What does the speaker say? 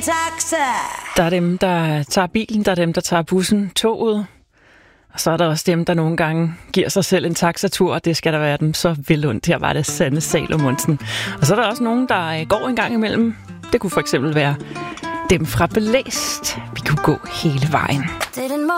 taxa. Der er dem, der tager bilen, der er dem, der tager bussen, toget. Og så er der også dem, der nogle gange giver sig selv en taxatur, og det skal der være dem så velundt. Her var det Sanne Salomonsen. Og så er der også nogen, der går en gang imellem. Det kunne for eksempel være dem fra Blæst. Vi kunne gå hele vejen.